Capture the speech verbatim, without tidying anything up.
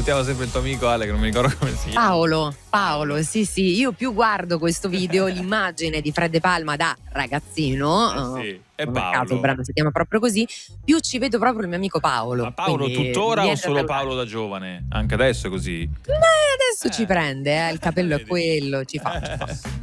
chiama sempre il tuo amico Ale, che non mi ricordo come si chiama. Paolo, Paolo, sì sì, io più guardo questo video, l'immagine di Fred De Palma da ragazzino, Eh sì, eh, e non a caso il Paolo. brano si chiama proprio così, più ci vedo proprio il mio amico Paolo. Ma Paolo quindi tuttora viene o da solo salutare. Paolo da giovane? Anche adesso è così? Beh, adesso Eh. ci prende, eh, il capello Eh, è quello, ci fa, ci fa. vedi.